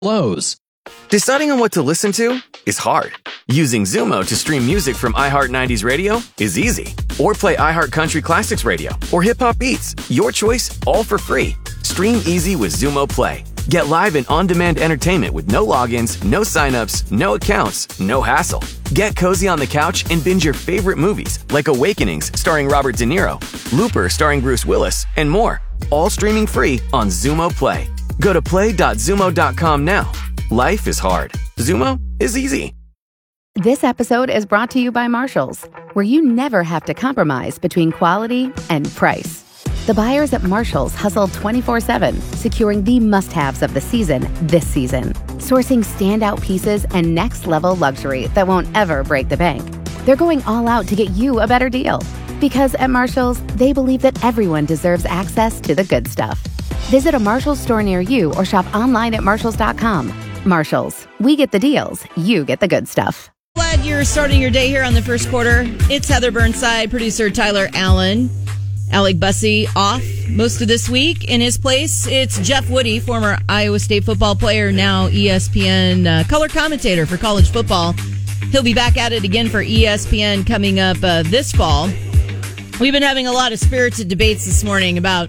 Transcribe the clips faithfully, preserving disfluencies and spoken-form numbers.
Lowe's. Deciding on what to listen to is hard. Using Zumo to stream music from iHeart nineties Radio is easy. Or play iHeart Country Classics Radio or Hip Hop Beats. Your choice, all for free. Stream easy with Zumo Play. Get live and on-demand entertainment with no logins, no signups, no accounts, no hassle. Get cozy on the couch and binge your favorite movies like Awakenings starring Robert De Niro, Looper starring Bruce Willis, and more. All streaming free on Zumo Play. Go to play dot zumo dot com now. Life is hard. Zumo is easy. This episode is brought to you by Marshalls, where you never have to compromise between quality and price. The buyers at Marshalls hustle twenty-four seven, securing the must-haves of the season this season. Sourcing standout pieces and next-level luxury that won't ever break the bank. They're going all out to get you a better deal. Because at Marshalls, they believe that everyone deserves access to the good stuff. Visit a Marshalls store near you or shop online at marshalls dot com. Marshalls, we get the deals, you get the good stuff. Glad you're starting your day here on the first quarter. It's Heather Burnside, producer Tyler Allen. Alec Bussey off most of this week. In his place, it's Jeff Woody, former Iowa State football player, now E S P N uh, color commentator for college football. He'll be back at it again for E S P N coming up uh, this fall. We've been having a lot of spirited debates this morning about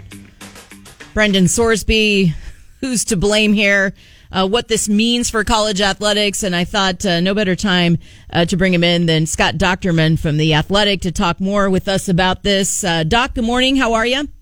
Brendan Sorsby, who's to blame here, uh, what this means for college athletics, and I thought uh, no better time uh, to bring him in than Scott Dochterman from The Athletic to talk more with us about this. Uh, Doc, good morning. How are you?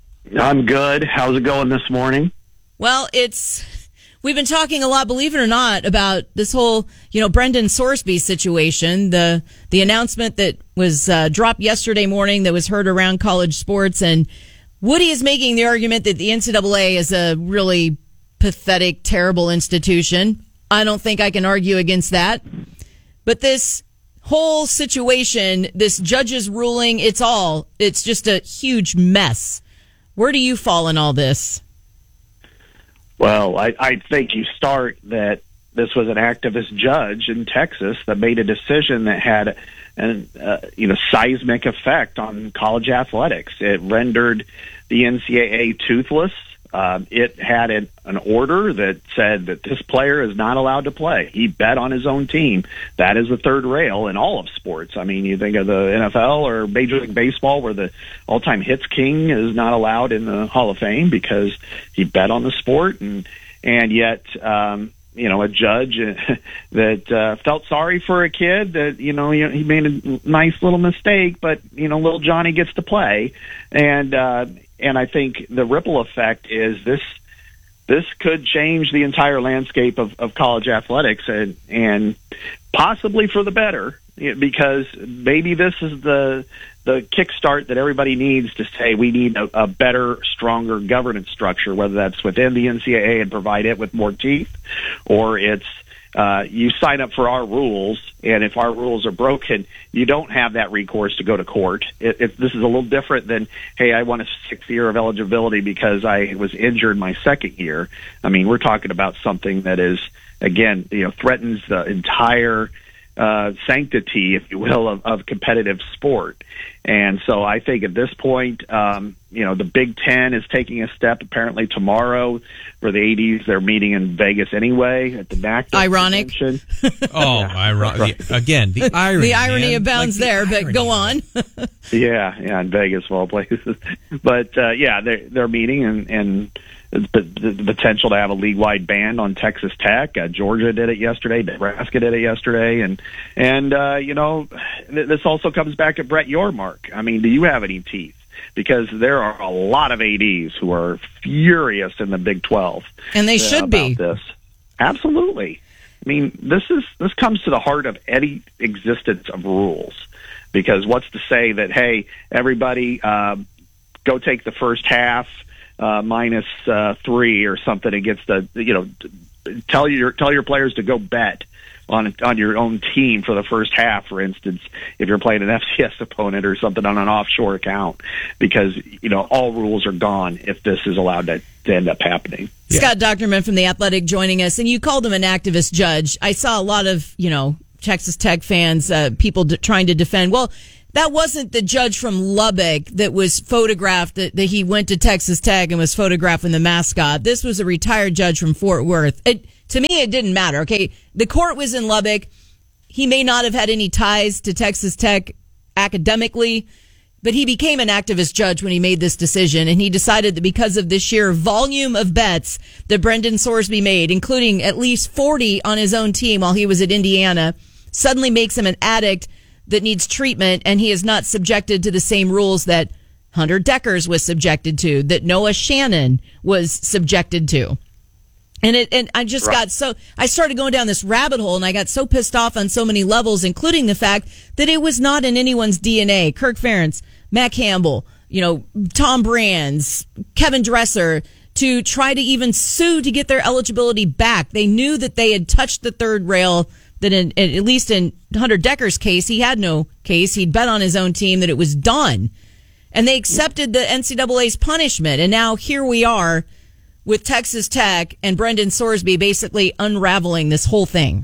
I'm good. How's it going this morning? Well, it's we've been talking a lot, believe it or not, about this whole, you know, Brendan Sorsby situation, the the announcement that was uh, dropped yesterday morning that was heard around college sports, and Woody is making the argument that the N C double A is a really pathetic, terrible institution. I don't think I can argue against that. But this whole situation, this judge's ruling, it's all, it's just a huge mess. Where do you fall in all this? Well, I, I think you start that this was an activist judge in Texas that made a decision that had an uh, you know seismic effect on college athletics. It rendered the N C double A toothless. Uh, it had an, an order that said that this player is not allowed to play. He bet on his own team. That is the third rail in all of sports. I mean, you think of the N F L or Major League Baseball, where the all-time hits king is not allowed in the Hall of Fame because he bet on the sport, and and yet. Um, you know, a judge that uh, felt sorry for a kid that, you know, he made a nice little mistake, but, you know, little Johnny gets to play. And, uh, and I think the ripple effect is this, this could change the entire landscape of, of college athletics and, and possibly for the better, because maybe this is the, the kickstart that everybody needs to say we need a, a better, stronger governance structure, whether that's within the N C double A and provide it with more teeth, or it's uh, you sign up for our rules, and if our rules are broken, you don't have that recourse to go to court. It, it, this is a little different than, hey, I want a sixth year of eligibility because I was injured my second year. I mean, we're talking about something that is, again, you know, threatens the entire Uh, sanctity, if you will, of, of competitive sport. And so I think at this point, um, you know, the Big Ten is taking a step apparently tomorrow for the eighties. They're meeting in Vegas anyway at the N A C. Ironic. oh, yeah. ironic. Again, the irony. The irony man. abounds like there, the but irony. go on. yeah, yeah, in Vegas of all places. But, uh, yeah, they're, they're meeting and, and the, the potential to have a league-wide ban on Texas Tech. Uh, Georgia did it yesterday. Nebraska did it yesterday. And, and uh, you know, th- this also comes back at Brett Yormark. I mean, do you have any teeth? Because there are a lot of A Ds who are furious in the Big twelve. And they uh, should about be. This. Absolutely. I mean, this is this comes to the heart of any existence of rules. Because what's to say that, hey, everybody uh, go take the first half, Uh, minus uh, three or something against the, you know, tell your tell your players to go bet on on your own team for the first half, for instance, if you're playing an F C S opponent or something on an offshore account, because, you know, all rules are gone if this is allowed to, to end up happening. Yeah. Scott Dochterman from The Athletic joining us, and you called him an activist judge. I saw a lot of, you know, Texas Tech fans, uh, people d- trying to defend, well, that wasn't the judge from Lubbock that was photographed, that, that he went to Texas Tech and was photographing the mascot. This was a retired judge from Fort Worth. It, to me, it didn't matter. Okay, the court was in Lubbock. He may not have had any ties to Texas Tech academically, but he became an activist judge when he made this decision, and he decided that because of the sheer volume of bets that Brendan Sorsby made, including at least forty on his own team while he was at Indiana, suddenly makes him an addict that needs treatment, and he is not subjected to the same rules that Hunter Deckers was subjected to, that Noah Shannon was subjected to. And it, and I just right. got so, I started going down this rabbit hole, and I got so pissed off on so many levels, including the fact that it was not in anyone's D N A. Kirk Ferentz, Matt Campbell, you know, Tom Brands, Kevin Dresser, to try to even sue to get their eligibility back. They knew that they had touched the third rail, that in, at least in Hunter Decker's case, he had no case. He'd bet on his own team that it was done. And they accepted the N C double A's punishment. And now here we are with Texas Tech and Brendan Sorsby basically unraveling this whole thing.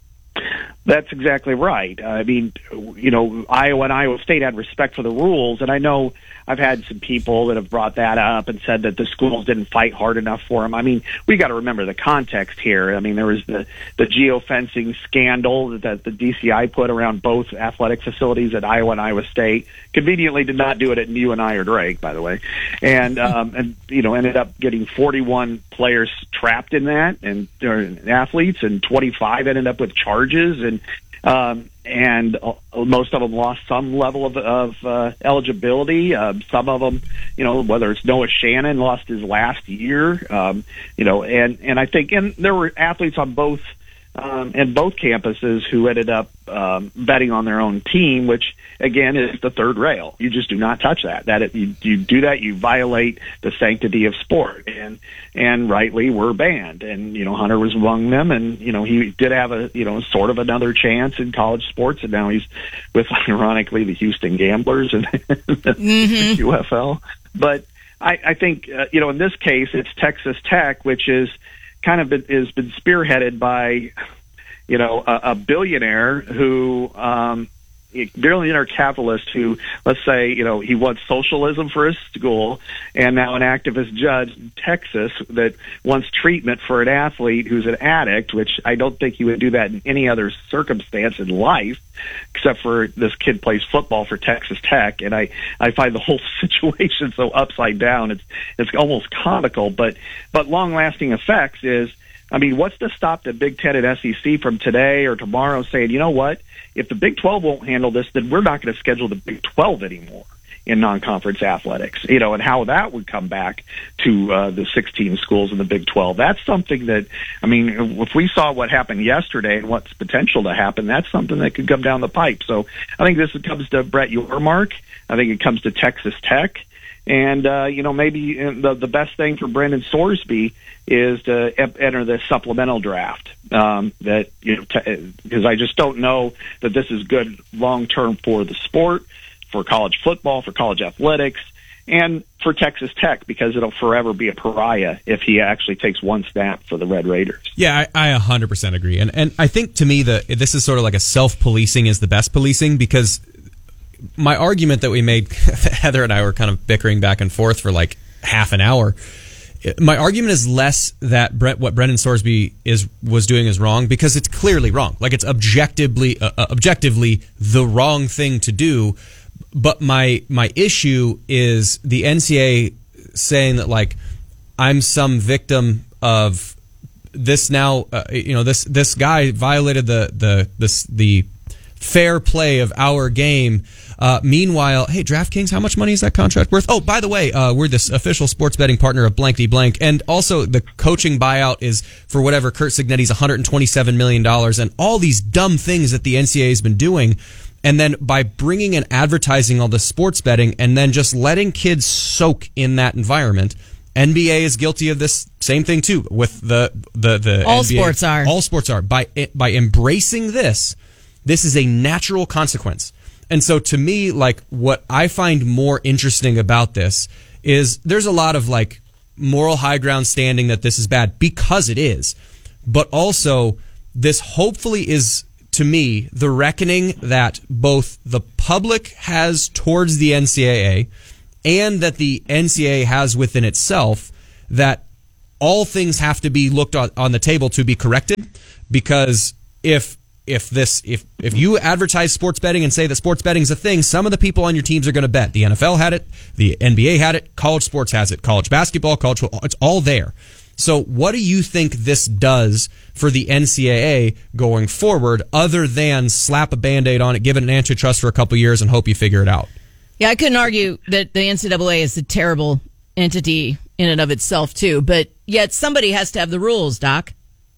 That's exactly right. I mean, you know, Iowa and Iowa State had respect for the rules, and I know I've had some people that have brought that up and said that the schools didn't fight hard enough for them. I mean, we got to remember the context here. I mean, there was the, the geofencing scandal that the D C I put around both athletic facilities at Iowa and Iowa State. Conveniently did not do it at U N I or Drake, by the way. And, um, and you know, ended up getting forty-one players trapped in that, and or athletes, and twenty-five ended up with charges, and Um, and uh, most of them lost some level of, of uh, eligibility. Uh, some of them, you know, whether it's Noah Shannon lost his last year, um, you know, and, and I think, and there were athletes on both, um, and both campuses who ended up um, betting on their own team, which again is the third rail. You just do not touch that. That it, you, you do that, you violate the sanctity of sport, and and rightly we're banned. And you know, Hunter was among them, and you know, he did have a you know sort of another chance in college sports, and now he's with, ironically, the Houston Gamblers and the mm-hmm. U F L. But I, I think uh, you know, in this case, it's Texas Tech, which is kind of been, has been spearheaded by, you know, a, a billionaire who, um, billionaire capitalist who, let's say, you know, he wants socialism for his school, and now an activist judge in Texas that wants treatment for an athlete who's an addict, which I don't think he would do that in any other circumstance in life, except for this kid plays football for Texas Tech, and I, I find the whole situation so upside down. It's it's almost comical, but but long-lasting effects is, I mean, what's to stop the Big Ten and S E C from today or tomorrow saying, you know what, if the Big twelve won't handle this, then we're not going to schedule the Big twelve anymore in non-conference athletics, you know, and how that would come back to uh, the sixteen schools in the Big twelve. That's something that, I mean, if we saw what happened yesterday and what's potential to happen, that's something that could come down the pipe. So I think this comes to Brett Yormark. I think it comes to Texas Tech. And, uh, you know, maybe the, the best thing for Brendan Sorsby is to enter the supplemental draft. Um, that, you know, t- because I just don't know that this is good long-term for the sport, for college football, for college athletics, and for Texas Tech, because it'll forever be a pariah if he actually takes one snap for the Red Raiders. Yeah, I, I one hundred percent agree. And, and I think, to me, the, this is sort of like a self-policing is the best policing, because my argument that we made, Heather and I were kind of bickering back and forth for like half an hour. My argument is less that Brett, what Brendan Sorsby is was doing is wrong, because it's clearly wrong. Like, it's objectively uh, objectively the wrong thing to do. But my my issue is the N C A A saying that, like, I'm some victim of this now. Uh, you know, this this guy violated the the this the fair play of our game. Uh, meanwhile, hey, DraftKings, how much money is that contract worth? Oh, by the way, uh, we're this official sports betting partner of blankety blank. And also the coaching buyout is for whatever Curt Cignetti's one hundred twenty-seven million dollars, and all these dumb things that the N C A A has been doing. And then by bringing and advertising all the sports betting and then just letting kids soak in that environment, N B A is guilty of this same thing too with the, the, the all N B A. sports are. All sports are. By, by embracing this, this is a natural consequence. And so to me, like, what I find more interesting about this is there's a lot of, like, moral high ground standing that this is bad, because it is. But also, this hopefully is, to me, the reckoning that both the public has towards the N C A A and that the N C A A has within itself, that all things have to be looked on, on the table to be corrected, because if if this if if you advertise sports betting and say that sports betting is a thing, some of the people on your teams are going to bet. The N F L had it, the N B A had it, college sports has it, college basketball, college football, it's all there. So what do you think this does for the N C double A going forward, other than slap a Band-Aid on it, give it an antitrust for a couple years, and hope you figure it out? Yeah, I couldn't argue that the N C double A is a terrible entity in and of itself, too. But yet somebody has to have the rules, Doc.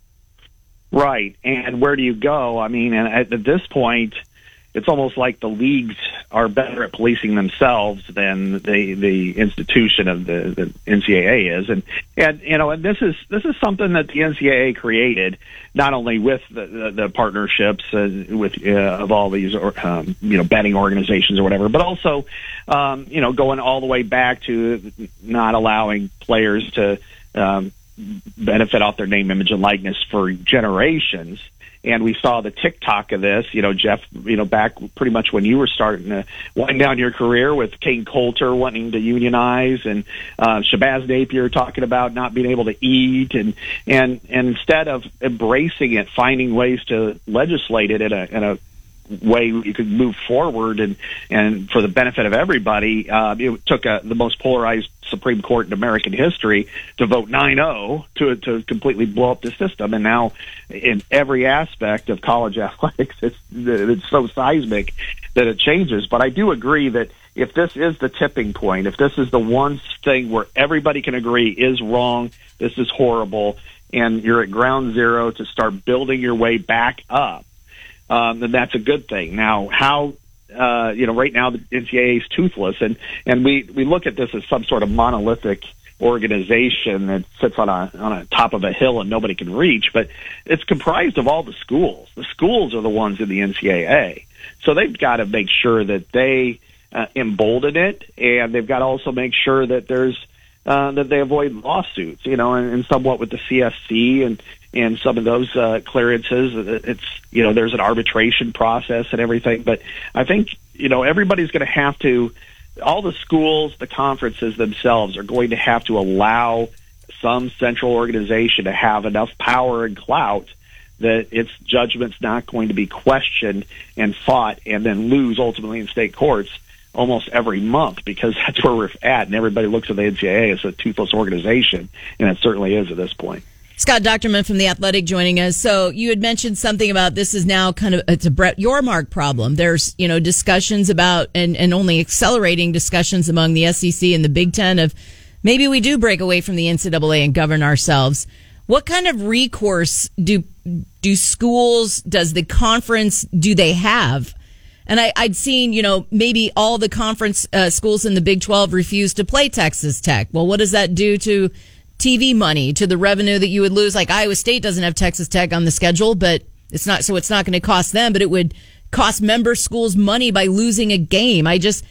Right. And where do you go? I mean, and at, at this point, it's almost like the leagues are better at policing themselves than the the institution of the, the N C double A is. And, and you know, and this is this is something that the N C double A created, not only with the, the, the partnerships uh, with uh, of all these or, um, you know betting organizations or whatever, but also um, you know going all the way back to not allowing players to um, benefit off their name, image, and likeness for generations. And we saw the TikTok of this, you know, Jeff, you know, back pretty much when you were starting to wind down your career with Kane Coulter wanting to unionize, and uh, Shabazz Napier talking about not being able to eat, and and and instead of embracing it, finding ways to legislate it in a in a way you could move forward and and for the benefit of everybody. Uh, it took a, the most polarized Supreme Court in American history to vote nine oh to to completely blow up the system. And now in every aspect of college athletics, it's it's so seismic that it changes. But I do agree that if this is the tipping point, if this is the one thing where everybody can agree is wrong, this is horrible, and you're at ground zero to start building your way back up, Um, then that's a good thing. Now, how, uh, you know, right now the N C double A is toothless, and, and we, we look at this as some sort of monolithic organization that sits on a on a top of a hill and nobody can reach, but it's comprised of all the schools. The schools are the ones in the N C double A, so they've got to make sure that they uh, embolden it, and they've got to also make sure that there's uh, that they avoid lawsuits, you know, and, and somewhat with the C S C and. And some of those uh, clearances, it's, you know, there's an arbitration process and everything. But I think, you know, everybody's going to have to, all the schools, the conferences themselves are going to have to allow some central organization to have enough power and clout that its judgment's not going to be questioned and fought and then lose ultimately in state courts almost every month, because that's where we're at. And everybody looks at the N C double A as a toothless organization, and it certainly is at this point. Scott Docterman from The Athletic joining us. So you had mentioned something about this is now kind of, it's a Brett Yormark problem. There's, you know, discussions about, and, and only accelerating discussions among the S E C and the Big Ten of maybe we do break away from the N C double A and govern ourselves. What kind of recourse do, do schools, does the conference, do they have? And I, I'd seen, you know, maybe all the conference uh, schools in the Big twelve refuse to play Texas Tech. Well, what does that do to T V money, to the revenue that you would lose? Like Iowa State doesn't have Texas Tech on the schedule, but it's not, so it's not going to cost them, but it would cost member schools money by losing a game. I just,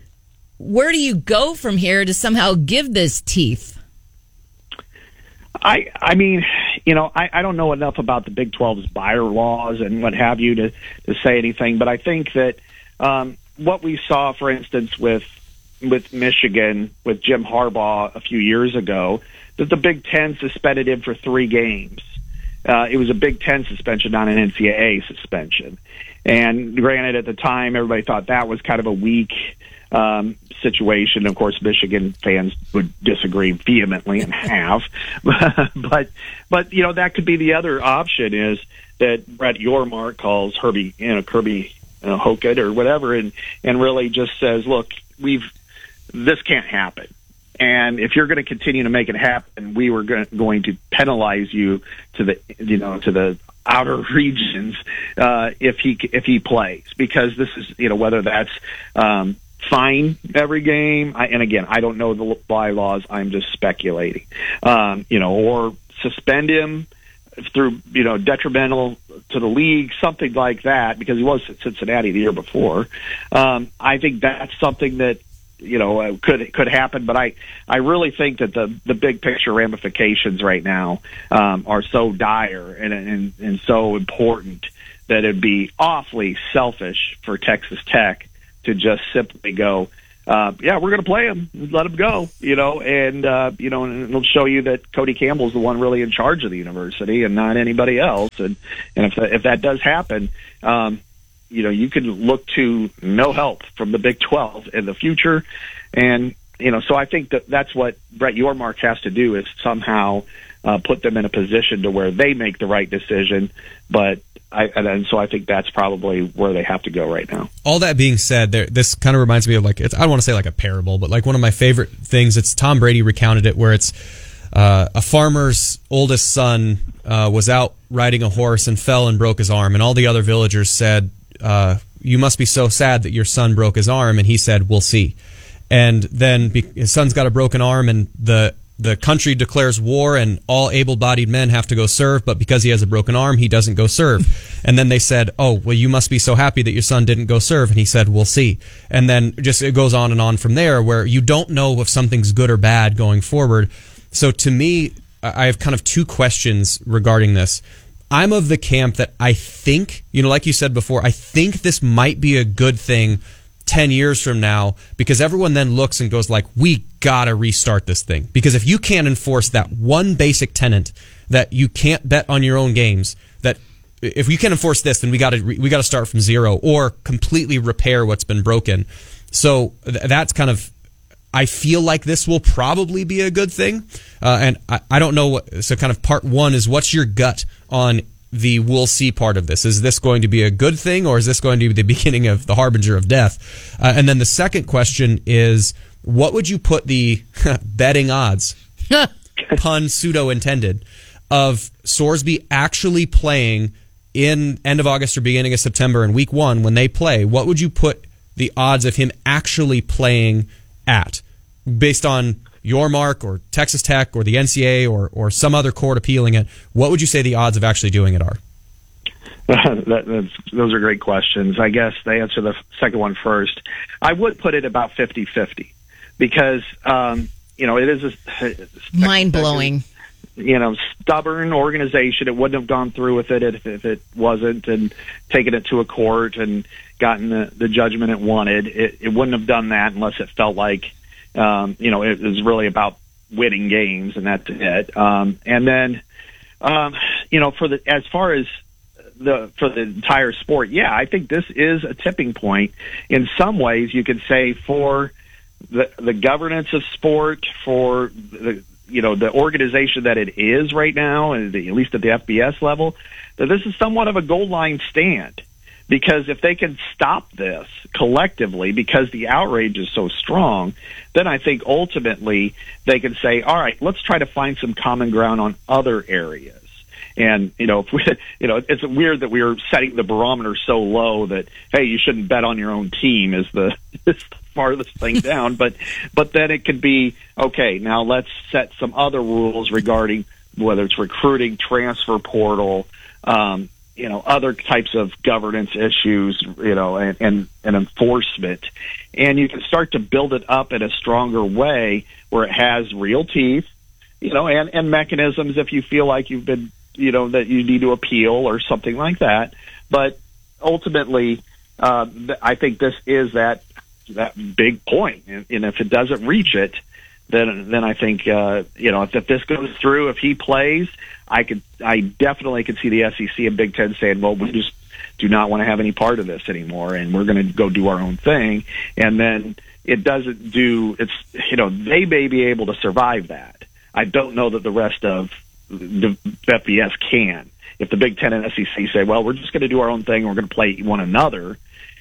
where do you go from here to somehow give this teeth? I, I mean, you know, I, I don't know enough about the Big twelve's bylaws and what have you to, to say anything, but I think that um, what we saw, for instance, with with Michigan, with Jim Harbaugh a few years ago, that the Big Ten suspended him for three games. Uh, it was a Big Ten suspension, not an N C double A suspension. And granted, at the time, everybody thought that was kind of a weak um, situation. Of course, Michigan fans would disagree vehemently and have. but, but you know, that could be the other option, is that Brett Yormark calls Herbie, you know, Kirby uh, Hocutt or whatever, and, and really just says, look, we've this can't happen. And if you're going to continue to make it happen, we were going to penalize you to the, you know, to the outer regions uh, if he if he plays, because this is, you know, whether that's um, fine every game, I, and again, I don't know the bylaws, I'm just speculating, um, you know, or suspend him through, you know, detrimental to the league, something like that, because he was at Cincinnati the year before. Um, I think that's something that, you know, uh, could could happen, but I, I really think that the, the big picture ramifications right now um, are so dire and, and and so important that it'd be awfully selfish for Texas Tech to just simply go, uh, yeah, we're going to play him, let him go, you know, and, uh, you know, and it'll show you that Cody Campbell's the one really in charge of the university and not anybody else. And, and if that, if that does happen, um, you know, you can look to no help from the Big twelve in the future. And, you know, so I think that that's what Brett Yormark has to do, is somehow uh, put them in a position to where they make the right decision. But I, and so I think that's probably where they have to go right now. All that being said, there, this kind of reminds me of like, it's, I don't want to say like a parable, but like one of my favorite things. It's Tom Brady recounted it, where it's uh, a farmer's oldest son uh, was out riding a horse and fell and broke his arm, and all the other villagers said, uh, "You must be so sad that your son broke his arm," and he said, "We'll see." And then be, his son's got a broken arm, and the the country declares war, and all able-bodied men have to go serve, but because he has a broken arm, he doesn't go serve. And then they said, "Oh, well, you must be so happy that your son didn't go serve," and he said, "We'll see." And then just it goes on and on from there, where you don't know if something's good or bad going forward. So to me, I have kind of two questions regarding this. I'm of the camp that I think, you know, like you said before, I think this might be a good thing ten years from now, because everyone then looks and goes like, we gotta restart this thing. Because if you can't enforce that one basic tenet that you can't bet on your own games, that if we can enforce this, then we gotta we gotta start from zero or completely repair what's been broken. So th- that's kind of, I feel like this will probably be a good thing. Uh, and I, I don't know what, so kind of part one is, what's your gut on the we'll see part of this? Is this going to be a good thing, or is this going to be the beginning of the harbinger of death? Uh, and then the second question is, what would you put the betting odds, pun pseudo intended, of Sorsby actually playing in end of August or beginning of September in week one when they play? What would you put the odds of him actually playing at, based on Yormark or Texas Tech or the N C A A or, or some other court appealing it? What would you say the odds of actually doing it are? that, that's, those are great questions. I guess to answer the second one first, I would put it about fifty-fifty, because, um, you know, it is a, a mind-blowing, you know, stubborn organization. It wouldn't have gone through with it if, if it wasn't, and taken it to a court and gotten the, the judgment it wanted. It, it wouldn't have done that unless it felt like, um, you know, it was really about winning games, and that's it. Um, and then, um, you know, for the, as far as the, for the entire sport, yeah, I think this is a tipping point. In some ways, you could say, for the, the governance of sport, for the, you know, the organization that it is right now, and the, at least at the F B S level, that this is somewhat of a goal line stand. Because if they can stop this collectively, because the outrage is so strong, then I think ultimately they can say, all right, let's try to find some common ground on other areas. And, you know, if we, you know, it's weird that we are setting the barometer so low that, hey, you shouldn't bet on your own team is the, is the farthest thing down. But, but then it could be, okay, now let's set some other rules regarding whether it's recruiting, transfer portal, um, you know, other types of governance issues, you know, and, and, and enforcement. And you can start to build it up in a stronger way where it has real teeth, you know, and, and mechanisms if you feel like you've been, you know, that you need to appeal or something like that. But ultimately, uh, I think this is that, that big point. And, and if it doesn't reach it, then, then I think, uh, you know, if, if this goes through, if he plays, I could, I definitely could see the S E C and Big Ten saying, well, we just do not want to have any part of this anymore, and we're going to go do our own thing. And then it doesn't do, it's, you know, they may be able to survive that. I don't know that the rest of the F B S can. If the Big Ten and S E C say, well, we're just going to do our own thing, and we're going to play one another,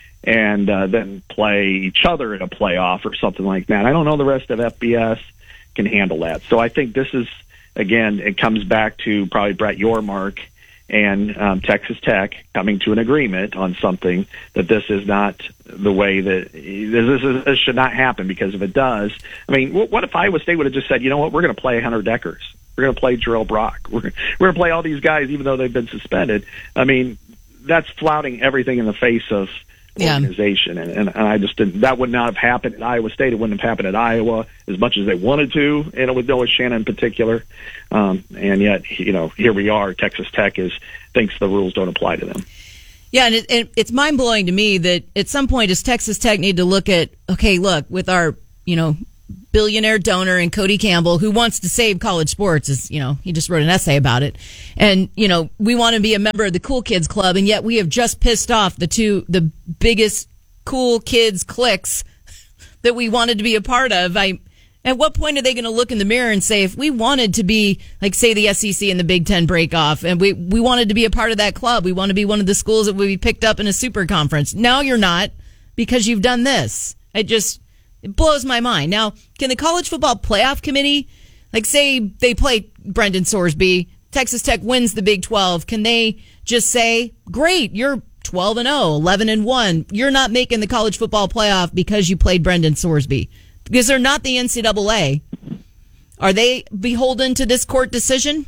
and uh, then play each other in a playoff or something like that, I don't know the rest of F B S can handle that. So I think this is, again, it comes back to probably Brett Yormark and um, Texas Tech coming to an agreement on something, that this is not the way that this, is, this should not happen. Because if it does, I mean, what if Iowa State would have just said, you know what, we're going to play Hunter Deckers, we're going to play Jarrell Brock, we're, we're going to play all these guys even though they've been suspended. I mean, that's flouting everything in the face of organization. Yeah. And, and, and I just didn't, that would not have happened at Iowa State. It wouldn't have happened at Iowa as much as they wanted to, and with Noah Shannon in particular. Um, and yet, you know, here we are. Texas Tech is thinks the rules don't apply to them. Yeah, and it, it, it's mind-blowing to me that at some point does Texas Tech need to look at, okay, look, with our, you know, billionaire donor and Cody Campbell, who wants to save college sports, is, you know, he just wrote an essay about it. And, you know, we want to be a member of the Cool Kids Club, and yet we have just pissed off the two, the biggest cool kids cliques that we wanted to be a part of. I, at what point are they going to look in the mirror and say, if we wanted to be, like, say, the S E C and the Big Ten break off, and we, we wanted to be a part of that club, we want to be one of the schools that would be picked up in a super conference. Now you're not, because you've done this. It just, it blows my mind. Now, can the College Football Playoff Committee, like, say they play Brendan Sorsby, Texas Tech wins the Big twelve, can they just say, great, you're twelve and oh, eleven and one, you're not making the College Football Playoff because you played Brendan Sorsby? Because they're not the N C double A. Are they beholden to this court decision?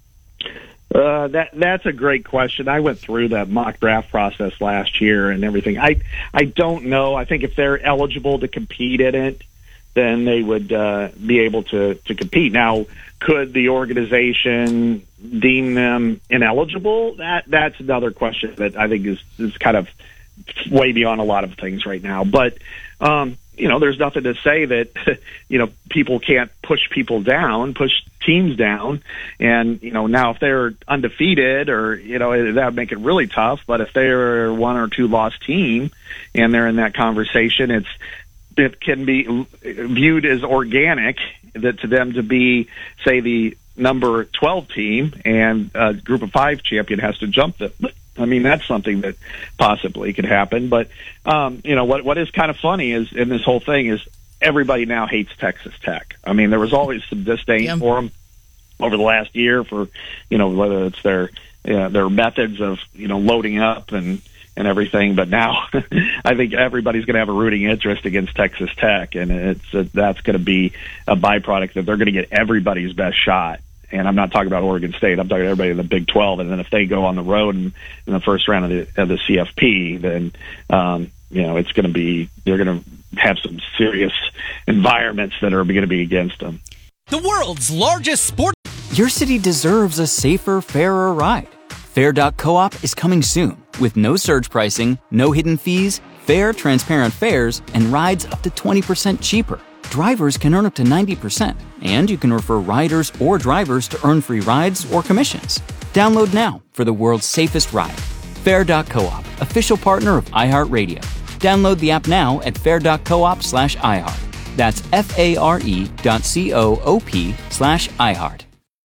Uh, that that's a great question. I went through that mock draft process last year and everything. I I don't know. I think if they're eligible to compete in it, then they would uh, be able to, to compete. Now, could the organization deem them ineligible? That that's another question that I think is, is kind of way beyond a lot of things right now. But um, you know, there's nothing to say that, you know, people can't push people down, push teams down. And, you know, now if they're undefeated or, you know, that would make it really tough. But if they're one or two loss team and they're in that conversation, it's, it can be viewed as organic that to them to be, say, the number twelve team and a group of five champion has to jump them. I mean, that's something that possibly could happen. But, um, you know, what what is kind of funny is in this whole thing is everybody now hates Texas Tech. I mean, there was always some disdain yeah. for them over the last year for, you know, whether it's their uh, their methods of, you know, loading up and, and everything. But now I think everybody's going to have a rooting interest against Texas Tech. And it's uh, that's going to be a byproduct that they're going to get everybody's best shot. And I'm not talking about Oregon State. I'm talking about everybody in the Big twelve. And then if they go on the road in, in the first round of the, of the C F P, then, um, you know, it's going to be, they're going to have some serious environments that are going to be against them. The world's largest sport. Your city deserves a safer, fairer ride. Fair dot coop is coming soon with no surge pricing, no hidden fees, fair, transparent fares, and rides up to twenty percent cheaper. Drivers can earn up to ninety percent, and you can refer riders or drivers to earn free rides or commissions. Download now for the world's safest ride. Fair dot coop, official partner of iHeartRadio. Download the app now at fair dot coop slash iHeart. That's F-A-R-E dot C-O-O-P slash iHeart.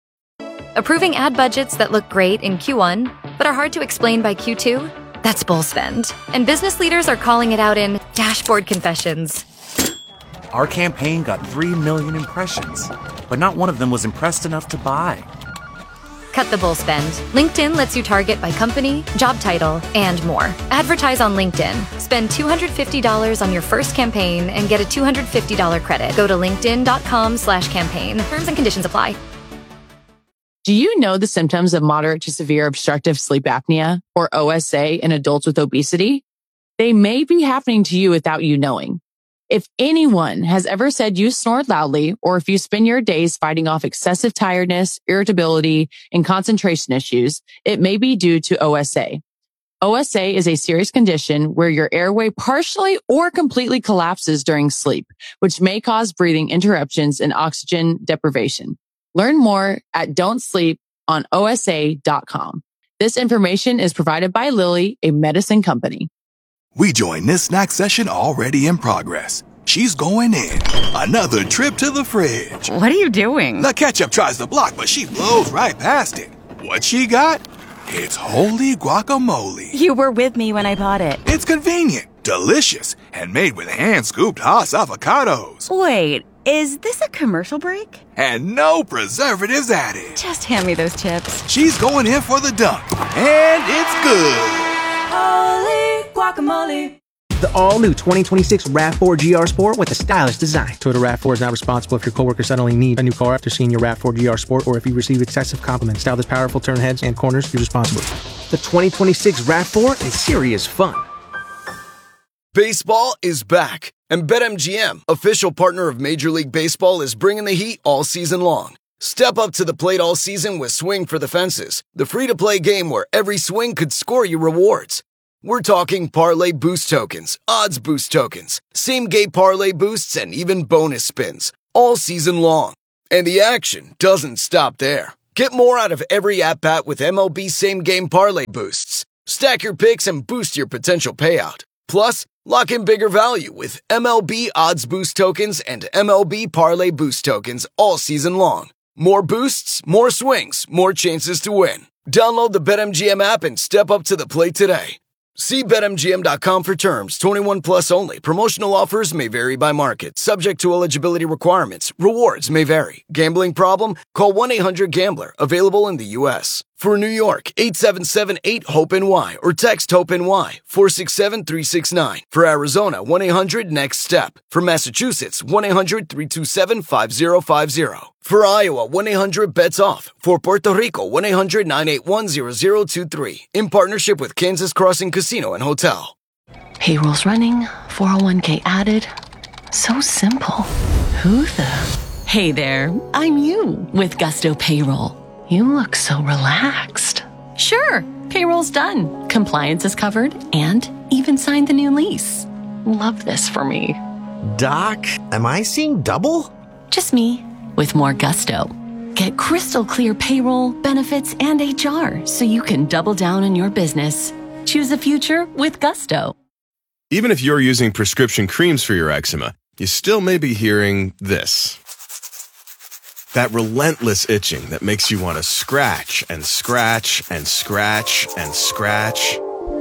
Approving ad budgets that look great in Q one, but are hard to explain by Q two? That's bull spend. And business leaders are calling it out in dashboard confessions. Our campaign got three million impressions, but not one of them was impressed enough to buy. Cut the bull spend. LinkedIn lets you target by company, job title, and more. Advertise on LinkedIn. Spend two hundred fifty dollars on your first campaign and get a two hundred fifty dollars credit. Go to linkedin.com slash campaign. Terms and conditions apply. Do you know the symptoms of moderate to severe obstructive sleep apnea, or O S A, in adults with obesity? They may be happening to you without you knowing. If anyone has ever said you snore loudly, or if you spend your days fighting off excessive tiredness, irritability, and concentration issues, it may be due to O S A. O S A is a serious condition where your airway partially or completely collapses during sleep, which may cause breathing interruptions and oxygen deprivation. Learn more at don't sleep on O S A dot com. This information is provided by Lilly, a medicine company. We join this snack session already in progress. She's going in. Another trip to the fridge. What are you doing? The ketchup tries to block, but she blows right past it. What she got? It's holy guacamole. You were with me when I bought it. It's convenient, delicious, and made with hand-scooped Haas avocados. Wait, is this a commercial break? And no preservatives added. Just hand me those chips. She's going in for the dunk, and it's good. Holy guacamole. The all-new twenty twenty-six RAV four G R Sport with a stylish design. Toyota RAV four is not responsible if your coworker suddenly needs a new car after seeing your RAV four G R Sport, or if you receive excessive compliments. Style this powerful, turn heads and corners, use responsibly. The twenty twenty-six RAV four is serious fun. Baseball is back, and BetMGM, official partner of Major League Baseball, is bringing the heat all season long. Step up to the plate all season with Swing for the Fences, the free-to-play game where every swing could score you rewards. We're talking Parlay Boost tokens, odds boost tokens, same-game parlay boosts, and even bonus spins all season long. And the action doesn't stop there. Get more out of every at-bat with M L B same-game parlay boosts. Stack your picks and boost your potential payout. Plus, lock in bigger value with M L B odds boost tokens and M L B parlay boost tokens all season long. More boosts, more swings, more chances to win. Download the BetMGM app and step up to the plate today. See Bet M G M dot com for terms. twenty-one plus only. Promotional offers may vary by market. Subject to eligibility requirements. Rewards may vary. Gambling problem? Call one eight hundred gambler. Available in the U S For New York, eight seven seven eight hope N Y or text HOPE-NY four six seven three six nine. For Arizona, one eight hundred next step. For Massachusetts, one eight hundred three two seven five zero five zero. For Iowa, one eight hundred bets off. For Puerto Rico, one eight hundred nine eight one zero zero two three. In partnership with Kansas Crossing Casino and Hotel. Payroll's running, four oh one k added. So simple. Who the? Hey there, I'm you with Gusto Payroll. You look so relaxed. Sure, payroll's done. Compliance is covered and even signed the new lease. Love this for me. Doc, am I seeing double? Just me with more gusto. Get crystal clear payroll, benefits, and H R so you can double down on your business. Choose a future with Gusto. Even if you're using prescription creams for your eczema, you still may be hearing this. That relentless itching that makes you want to scratch and scratch and scratch and scratch.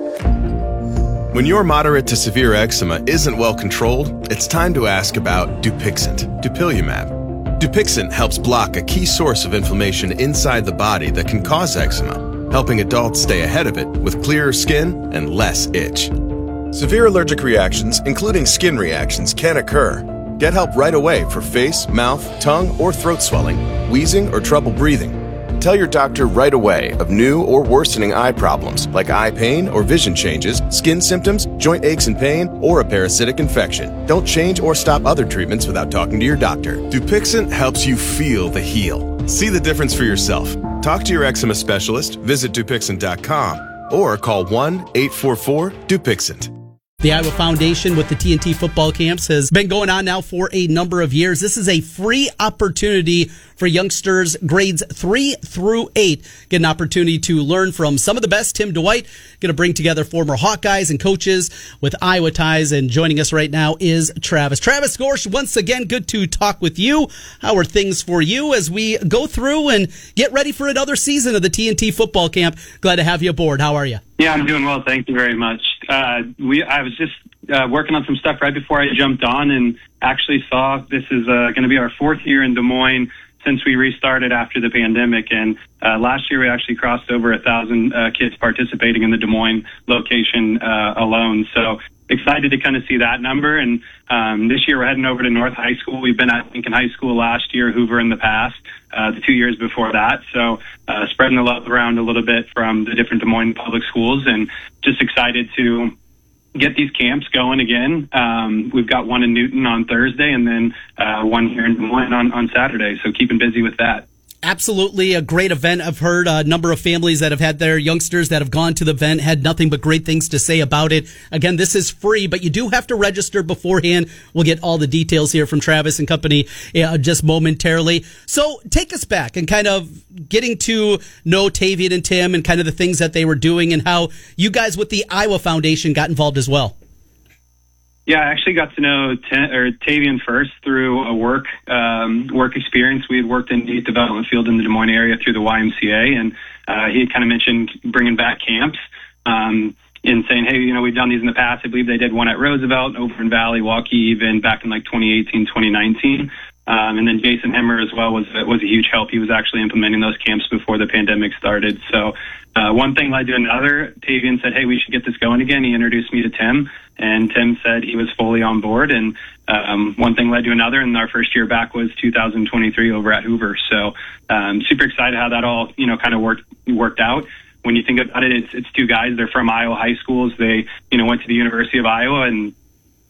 When your moderate to severe eczema isn't well controlled, it's time to ask about Dupixent, dupilumab. Dupixent helps block a key source of inflammation inside the body that can cause eczema, helping adults stay ahead of it with clearer skin and less itch. Severe allergic reactions, including skin reactions, can occur. Get help right away for face, mouth, tongue, or throat swelling, wheezing, or trouble breathing. Tell your doctor right away of new or worsening eye problems like eye pain or vision changes, skin symptoms, joint aches and pain, or a parasitic infection. Don't change or stop other treatments without talking to your doctor. Dupixent helps you feel the heal. See the difference for yourself. Talk to your eczema specialist, visit Dupixent dot com, or call one eight four four Dupixent. The Iowa Foundation with the T N T football camps has been going on now for a number of years. This is a free opportunity for youngsters grades three through eight. Get an opportunity to learn from some of the best. Tim Dwight going to bring together former Hawkeyes and coaches with Iowa ties. And joining us right now is Travis. Travis Gorsch, once again, good to talk with you. How are things for you as we go through and get ready for another season of the T N T football camp? Glad to have you aboard. How are you? Yeah, I'm doing well. Thank you very much. Uh, we, I was just uh, working on some stuff right before I jumped on and actually saw this is uh, going to be our fourth year in Des Moines since we restarted after the pandemic. And uh, last year we actually crossed over a thousand uh, kids participating in the Des Moines location uh, alone. So excited to kind of see that number. And um, this year we're heading over to North High School. We've been at Lincoln High School last year, Hoover in the past, uh, the two years before that. So uh, spreading the love around a little bit from the different Des Moines public schools, and just excited to get these camps going again. Um, we've got one in Newton on Thursday and then uh, one here in Des Moines on, on Saturday. So keeping busy with that. Absolutely a great event. I've heard a number of families that have had their youngsters that have gone to the event had nothing but great things to say about it. Again, this is free, but you do have to register beforehand. We'll get all the details here from Travis and company uh, just momentarily. So take us back and kind of getting to know Tavian and Tim and kind of the things that they were doing and how you guys with the Iowa Foundation got involved as well. Yeah, I actually got to know T- or Tavian first through a work um, work experience. We had worked in the youth development field in the Des Moines area through the Y M C A, and uh, he had kind of mentioned bringing back camps um, and saying, hey, you know, we've done these in the past. I believe they did one at Roosevelt, over in Valley, Waukee, even back in like twenty eighteen, twenty nineteen. Um, and then Jason Hemmer as well was was a huge help. He was actually implementing those camps before the pandemic started. So uh, one thing led to another. Tavian said, hey, we should get this going again. He introduced me to Tim, and Tim said he was fully on board. And um, one thing led to another, and our first year back was two thousand twenty-three over at Hoover. So um, super excited how that all, you know, kind of worked worked out. When you think about it, it's, it's two guys. They're from Iowa high schools. They, you know, went to the University of Iowa, and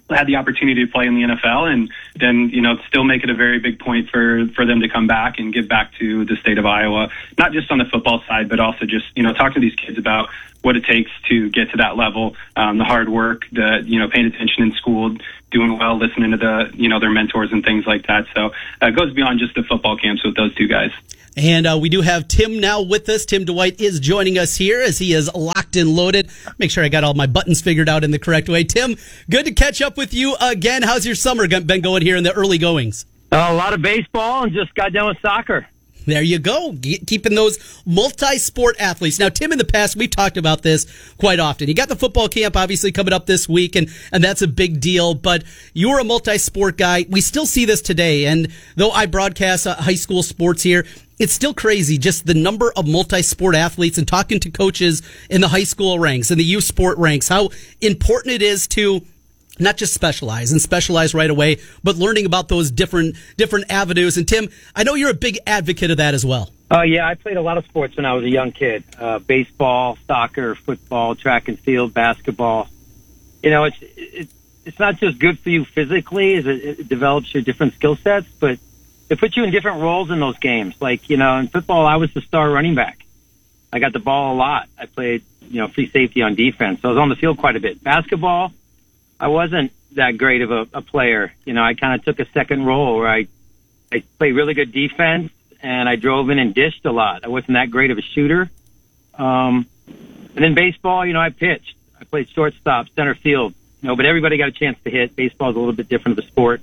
had the opportunity to play in the N F L, and then, you know, still make it a very big point for, for them to come back and give back to the state of Iowa, not just on the football side, but also just, you know, talk to these kids about what it takes to get to that level, um, the hard work, the, you know, paying attention in school, doing well, listening to the, you know, their mentors and things like that. So uh, it goes beyond just the football camps with those two guys. And uh, we do have Tim now with us. Tim Dwight is joining us here as he is locked and loaded. Make sure I got all my buttons figured out in the correct way. Tim, good to catch up with you again. How's your summer been going here in the early goings? Uh, a lot of baseball and just got done with soccer. There you go, keeping those multi-sport athletes. Now, Tim, in the past, we've talked about this quite often. You got the football camp, obviously, coming up this week, and, and that's a big deal, but you're a multi-sport guy. We still see this today, and though I broadcast uh, high school sports here, it's still crazy, just the number of multi-sport athletes and talking to coaches in the high school ranks and the youth sport ranks, how important it is to not just specialize and specialize right away, but learning about those different different avenues. And Tim, I know you're a big advocate of that as well. Oh, uh, yeah, I played a lot of sports when I was a young kid. Uh, baseball, soccer, football, track and field, basketball. You know, it's it, it's not just good for you physically, as it, it develops your different skill sets, but it puts you in different roles in those games. Like, you know, in football, I was the star running back. I got the ball a lot. I played, you know, free safety on defense, so I was on the field quite a bit. Basketball, I wasn't that great of a, a player. You know, I kind of took a second role where I, I played really good defense and I drove in and dished a lot. I wasn't that great of a shooter. Um, and then baseball, you know, I pitched. I played shortstop, center field. You know, but everybody got a chance to hit. Baseball is a little bit different of a sport.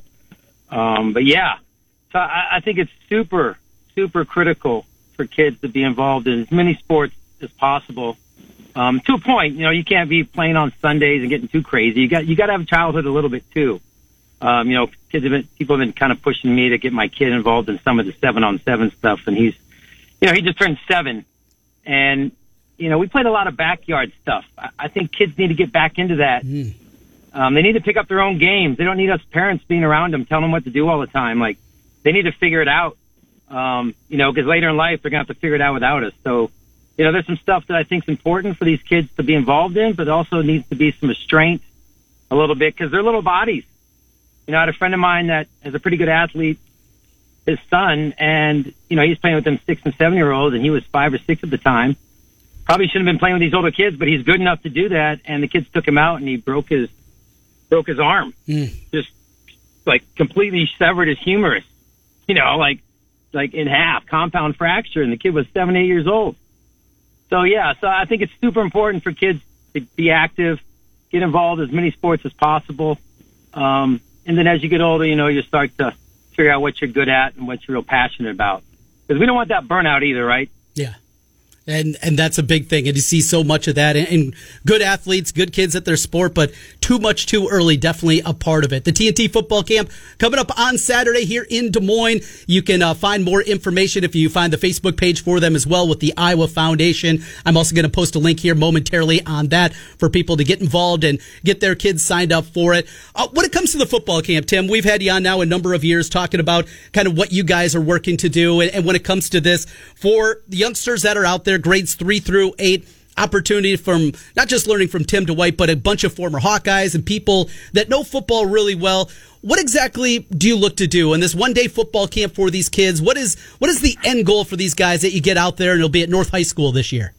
Um, but yeah, so I, I think it's super, super critical for kids to be involved in as many sports as possible. Um, to a point, you know, you can't be playing on Sundays and getting too crazy. You got, you got to have a childhood a little bit too. Um, you know, kids have been, people have been kind of pushing me to get my kid involved in some of the seven on seven stuff. And he's, you know, he just turned seven and, you know, we played a lot of backyard stuff. I, I think kids need to get back into that. Mm. Um, they need to pick up their own games. They don't need us parents being around them, telling them what to do all the time. Like, they need to figure it out. Um, you know, because later in life, they're going to have to figure it out without us. So, you know, there's some stuff that I think is important for these kids to be involved in, but also needs to be some restraint a little bit because they're little bodies. You know, I had a friend of mine that is a pretty good athlete, his son, and, you know, he's playing with them six and seven year olds, and he was five or six at the time. Probably shouldn't have been playing with these older kids, but he's good enough to do that, and the kids took him out, and he broke his broke his arm. Mm. Just, like, completely severed his humerus, you know, like, like in half, compound fracture, and the kid was seven, eight years old. So, yeah, so I think it's super important for kids to be active, get involved in as many sports as possible. Um, and then as you get older, you know, you start to figure out what you're good at and what you're real passionate about. Because we don't want that burnout either, right? Yeah. And and that's a big thing. And you see so much of that. And, and good athletes, good kids at their sport, but too much too early, definitely a part of it. The T N T football camp coming up on Saturday here in Des Moines. You can uh, find more information if you find the Facebook page for them as well with the Iowa Foundation. I'm also going to post a link here momentarily on that for people to get involved and get their kids signed up for it. Uh, when it comes to the football camp, Tim, we've had you on now a number of years talking about kind of what you guys are working to do. And, and when it comes to this, for the youngsters that are out there, grades three through eight, opportunity from not just learning from Tim Dwight, but a bunch of former Hawkeyes and people that know football really well. What exactly do you look to do in this one-day football camp for these kids? What is what is the end goal for these guys that you get out there and it'll be at North High School this year?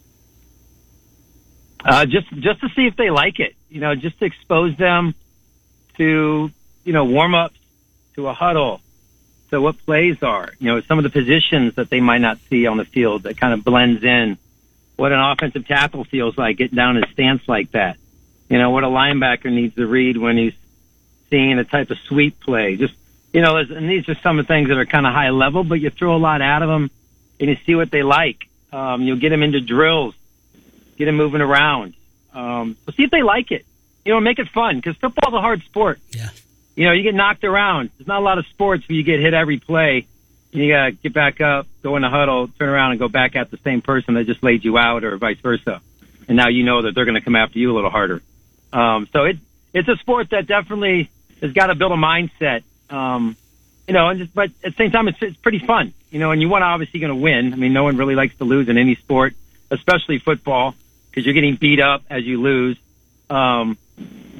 Uh, just just to see if they like it, you know, just to expose them to, you know, warm-ups, to a huddle, to what plays are, you know, some of the positions that they might not see on the field that kind of blends in. What an offensive tackle feels like, getting down in a stance like that. You know, what a linebacker needs to read when he's seeing a type of sweep play. Just, you know, and these are some of the things that are kind of high level, but you throw a lot at them and you see what they like. Um, you'll get them into drills, get them moving around. Um, so see if they like it. You know, make it fun, because football's a hard sport. Yeah. You know, you get knocked around. There's not a lot of sports where you get hit every play. And you got to get back up, go in the huddle, turn around and go back at the same person that just laid you out, or vice versa. And now you know that they're going to come after you a little harder. Um, so it, it's a sport that definitely has got to build a mindset. Um, you know, and just, but at the same time, it's, it's pretty fun. You know, and you want to obviously going to win. I mean, no one really likes to lose in any sport, especially football, because you're getting beat up as you lose. Um,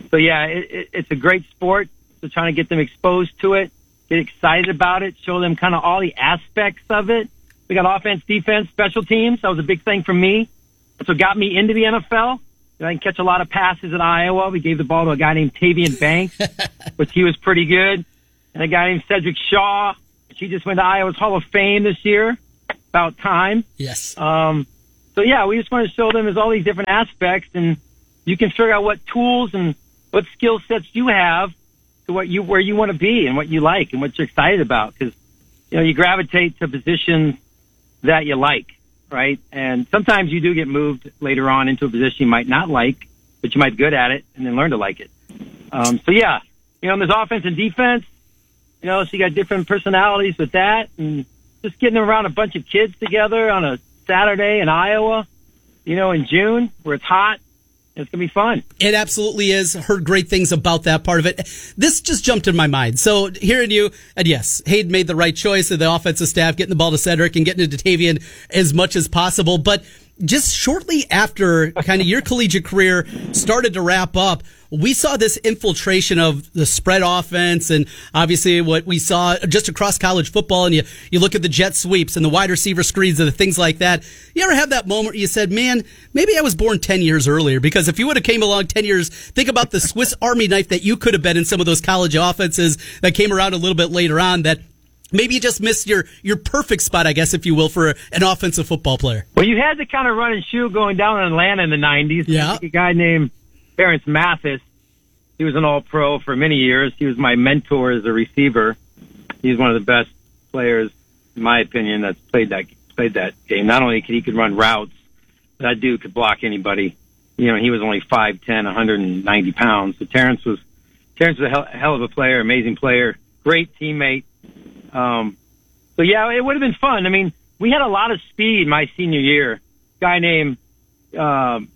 so yeah, it, it, it's a great sport. So trying to get them exposed to it, get excited about it, show them kind of all the aspects of it. We got offense, defense, special teams. That was a big thing for me. That's what got me into the N F L. I can catch a lot of passes at Iowa. We gave the ball to a guy named Tavian Banks, which he was pretty good. And a guy named Cedric Shaw, which he just went to Iowa's Hall of Fame this year. About time. Yes. Um, so, yeah, we just want to show them there's all these different aspects, and you can figure out what tools and what skill sets you have to what you where you want to be and what you like and what you're excited about. Because, you know, you gravitate to positions that you like, right? And sometimes you do get moved later on into a position you might not like, but you might be good at it and then learn to like it. Um, so, yeah, you know, there's offense and defense, you know, so you got different personalities with that. And just getting around a bunch of kids together on a Saturday in Iowa, you know, in June where it's hot. It's going to be fun. It absolutely is. Heard great things about that part of it. This just jumped in my mind. So hearing you, and yes, Hayden made the right choice of the offensive staff, getting the ball to Cedric and getting it to Tavian as much as possible. But just shortly after kind of your collegiate career started to wrap up, we saw this infiltration of the spread offense and obviously what we saw just across college football. And you, you look at the jet sweeps and the wide receiver screens and the things like that. You ever have that moment where you said, man, maybe I was born ten years earlier? Because if you would have came along ten years, think about the Swiss Army knife that you could have been in some of those college offenses that came around a little bit later on that maybe you just missed your, your perfect spot, I guess, if you will, for an offensive football player. Well, you had to kind of run and shoot going down in Atlanta in the nineties. Yeah. A guy named Terrence Mathis. He was an all-pro for many years. He was my mentor as a receiver. He's one of the best players, in my opinion, that's played that played that game. Not only could he could run routes, but that dude could block anybody. You know, he was only five ten, one hundred ninety pounds. So Terrence was Terrence was a hell, hell of a player, amazing player, great teammate. Um, so yeah, it would have been fun. I mean, we had a lot of speed my senior year. Guy named, um,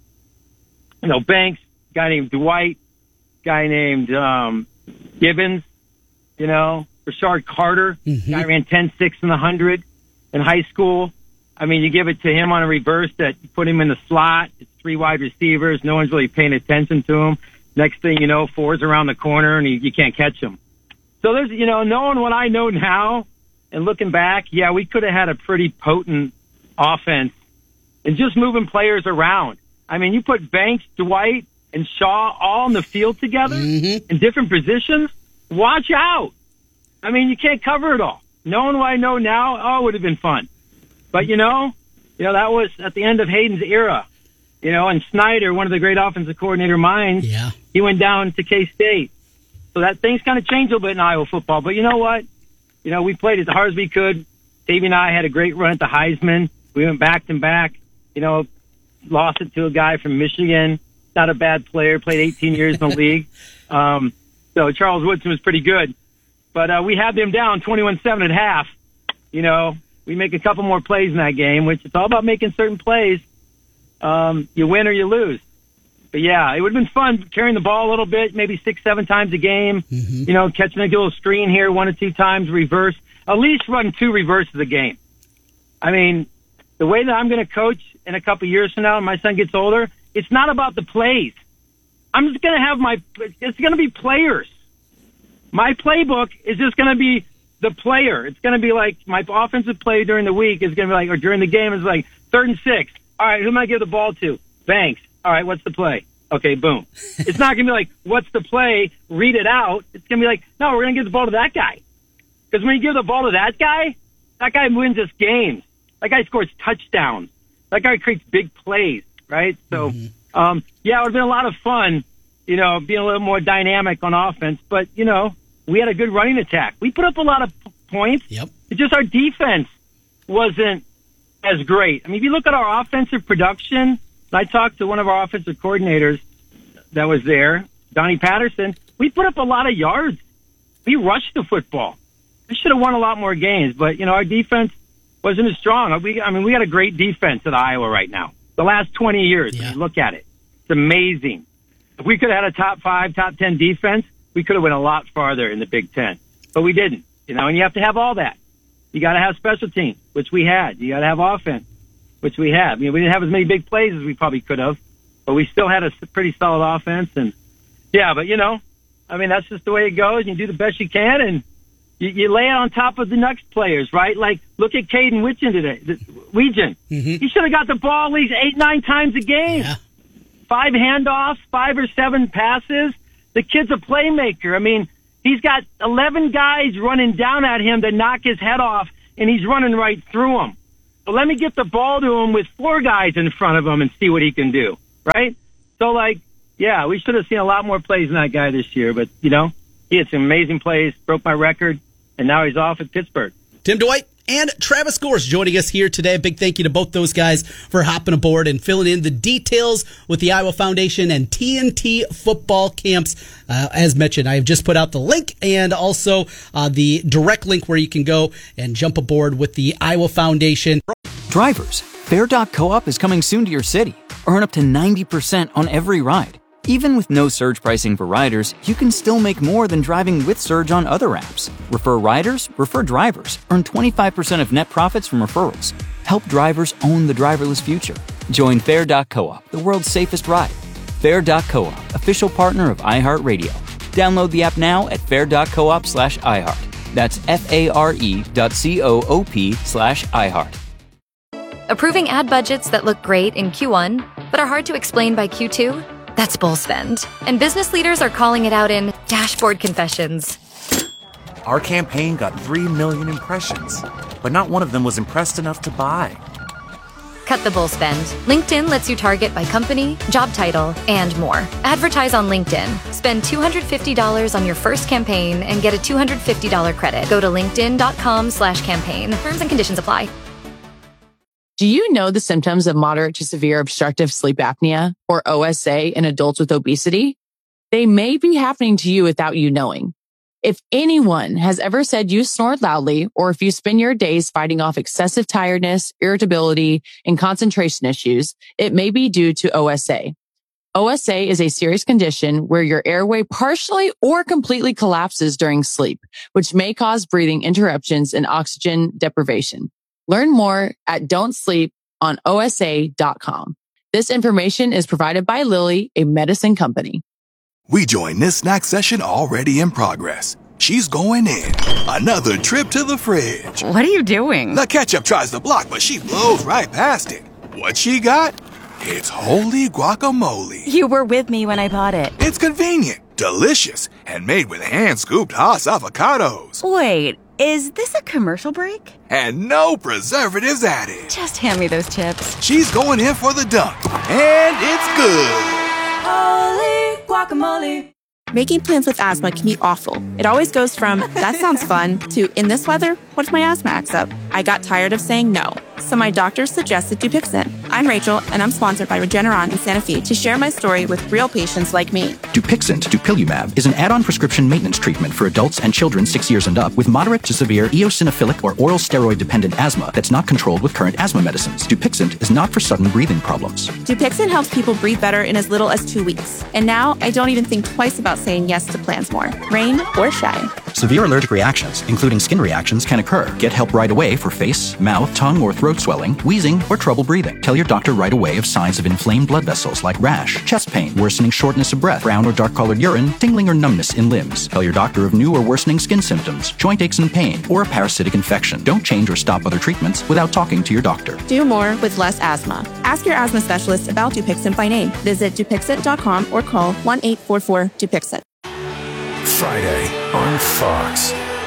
you know, Banks, guy named Dwight, guy named, um, Gibbons, you know, Rashard Carter, mm-hmm. guy ran ten six in the hundred in high school. I mean, you give it to him on a reverse that you put him in the slot. It's three wide receivers. No one's really paying attention to him. Next thing you know, four's around the corner and you, you can't catch him. So there's, you know, knowing what I know now and looking back, yeah, we could have had a pretty potent offense and just moving players around. I mean, you put Banks, Dwight, and Shaw all in the field together mm-hmm. in different positions. Watch out. I mean, you can't cover it all. Knowing what I know now, oh, it would have been fun. But, you know, you know, that was at the end of Hayden's era. You know, and Snyder, one of the great offensive coordinator minds, yeah. he went down to K-State. So that things kind of changed a little bit in Iowa football. But you know what? You know, we played as hard as we could. Davey and I had a great run at the Heisman. We went back to back. You know, lost it to a guy from Michigan. Not a bad player. Played eighteen years in the league. Um, so Charles Woodson was pretty good. But uh, we had them down twenty-one seven at half. You know, we make a couple more plays in that game, which it's all about making certain plays. Um, you win or you lose. But, yeah, it would have been fun carrying the ball a little bit, maybe six, seven times a game. Mm-hmm. You know, catching a little screen here one or two times, reverse. At least run two reverses a game. I mean, the way that I'm going to coach in a couple of years from now when my son gets older, it's not about the plays. I'm just going to have my – it's going to be players. My playbook is just going to be the player. It's going to be like my offensive play during the week is going to be like – or during the game is like third and six. All right, who am I going to give the ball to? Banks. All right, what's the play? Okay, boom. It's not going to be like, what's the play? Read it out. It's going to be like, no, we're going to give the ball to that guy. Because when you give the ball to that guy, that guy wins us games. That guy scores touchdowns. That guy creates big plays, right? So, mm-hmm. um, yeah, it would have been a lot of fun, you know, being a little more dynamic on offense. But, you know, we had a good running attack. We put up a lot of p- points. Yep. It's just our defense wasn't as great. I mean, if you look at our offensive production, I talked to one of our offensive coordinators that was there, Donnie Patterson. We put up a lot of yards. We rushed the football. We should have won a lot more games, but, you know, our defense wasn't as strong. We, I mean, we got a great defense at Iowa right now. The last twenty years, yeah. If you look at it, it's amazing. If we could have had a top five, top ten defense, we could have went a lot farther in the Big Ten, but we didn't, you know, and you have to have all that. You got to have special teams, which we had. You got to have offense, which we have. You know, we didn't have as many big plays as we probably could have, but we still had a pretty solid offense. And Yeah, but, you know, I mean, that's just the way it goes. You do the best you can, and you, you lay it on top of the next players, right? Like, look at Caden Wiggin today. The, Wiggin. Mm-hmm. He should have got the ball at least eight, nine times a game. Yeah. Five handoffs, five or seven passes. The kid's a playmaker. I mean, he's got eleven guys running down at him to knock his head off, and he's running right through them. So let me get the ball to him with four guys in front of him and see what he can do, right? So, like, yeah, we should have seen a lot more plays than that guy this year. But, you know, he had some amazing plays, broke my record, and now he's off at Pittsburgh. Tim Dwight and Travis Gorse joining us here today. A big thank you to both those guys for hopping aboard and filling in the details with the Iowa Foundation and T N T football camps. Uh, as mentioned, I have just put out the link and also uh, the direct link where you can go and jump aboard with the Iowa Foundation. Drivers, Fair dot co-op is coming soon to your city. Earn up to ninety percent on every ride. Even with no surge pricing for riders, you can still make more than driving with Surge on other apps. Refer riders, refer drivers. Earn twenty-five percent of net profits from referrals. Help drivers own the driverless future. Join Fair dot co-op, the world's safest ride. Fair dot co-op, official partner of iHeartRadio. Download the app now at fair dot coop slash iHeart. That's F-A-R-E dot C-O-O-P slash iHeart. Approving ad budgets that look great in Q one, but are hard to explain by Q two? That's bull spend. And business leaders are calling it out in dashboard confessions. Our campaign got three million impressions, but not one of them was impressed enough to buy. Cut the bull spend. LinkedIn lets you target by company, job title, and more. Advertise on LinkedIn. Spend two hundred fifty dollars on your first campaign and get a two hundred fifty dollars credit. Go to linkedin.com slash campaign. Terms and conditions apply. Do you know the symptoms of moderate to severe obstructive sleep apnea, or O S A, in adults with obesity? They may be happening to you without you knowing. If anyone has ever said you snore loudly, or if you spend your days fighting off excessive tiredness, irritability, and concentration issues, it may be due to O S A. O S A is a serious condition where your airway partially or completely collapses during sleep, which may cause breathing interruptions and oxygen deprivation. Learn more at don't sleep on O S A dot com. This information is provided by Lilly, a medicine company. We join this snack session already in progress. She's going in. Another trip to the fridge. What are you doing? The ketchup tries to block, but she blows right past it. What she got? It's holy guacamole. You were with me when I bought it. It's convenient, delicious, and made with hand-scooped Haas avocados. Wait, is this a commercial break? And no preservatives added. Just hand me those chips. She's going in for the dunk, and it's good. Holy guacamole. Making plans with asthma can be awful. It always goes from, that sounds fun, to, in this weather, what if my asthma acts up? I got tired of saying no, so my doctor suggested Dupixent. I'm Rachel, and I'm sponsored by Regeneron in Santa Fe to share my story with real patients like me. Dupixent, dupilumab, is an add-on prescription maintenance treatment for adults and children six years and up with moderate to severe eosinophilic or oral steroid-dependent asthma that's not controlled with current asthma medicines. Dupixent is not for sudden breathing problems. Dupixent helps people breathe better in as little as two weeks. And now, I don't even think twice about saying yes to plans more, rain or shine. Severe allergic reactions, including skin reactions, can occur. Get help right away for face, mouth, tongue, or throat swelling, wheezing, or trouble breathing. Tell your doctor right away of signs of inflamed blood vessels like rash, chest pain, worsening shortness of breath, brown or dark-colored urine, tingling or numbness in limbs. Tell your doctor of new or worsening skin symptoms, joint aches and pain, or a parasitic infection. Don't change or stop other treatments without talking to your doctor. Do more with less asthma. Ask your asthma specialist about Dupixent by name. Visit Dupixent dot com or call one eight four four Dupixent. Friday on Fox.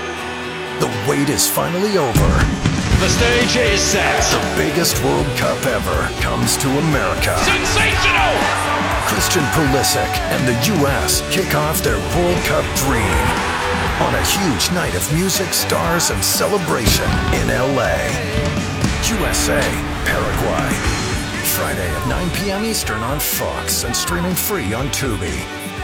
The wait is finally over. The stage is set. The biggest World Cup ever comes to America. Sensational! Christian Pulisic and the U S kick off their World Cup dream on a huge night of music, stars, and celebration in L A. U S A, Paraguay. Friday at nine p.m. Eastern on Fox and streaming free on Tubi.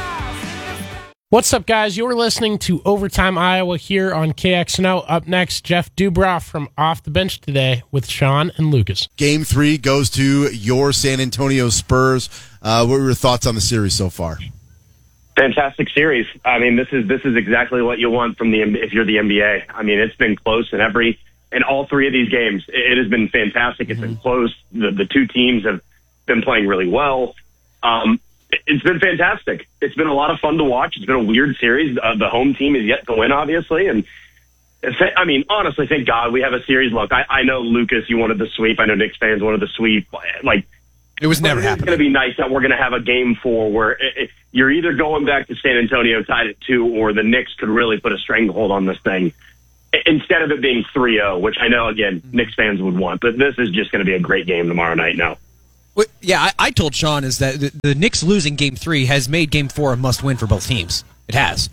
What's up, guys? You're listening to Overtime Iowa here on K X N O. Up next, Jeff Dubroff from Off the Bench today with Sean and Lucas. Game three goes to your San Antonio Spurs. Uh, what were your thoughts on the series so far? Fantastic series. I mean, this is this is exactly what you want from the if you're the N B A. I mean, it's been close in every in all three of these games. It has been fantastic. It's been close. The the two teams have been playing really well. Um, it's been fantastic. It's been a lot of fun to watch. It's been a weird series. Uh, the home team is yet to win, obviously, and I mean, honestly, thank God we have a series. Look, I, I know, Lucas, you wanted the sweep. I know Knicks fans wanted the sweep. Like, it was never happening. It's going to be nice that we're going to have a game four where it, it, you're either going back to San Antonio tied at two, or the Knicks could really put a stranglehold on this thing instead of it being three oh, which I know, again, Knicks fans would want. But this is just going to be a great game tomorrow night now. Well, yeah, I, I told Sean is that the, the Knicks losing game three has made game four a must-win for both teams. It has.